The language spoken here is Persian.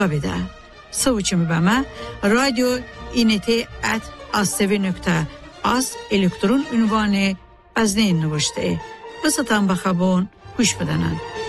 بده. سوچمی به ما رادیو اینتی ات آسیوی نکته آس الکترون عنوان از نین نوشته. بسطم بخوابون گوش بدنن.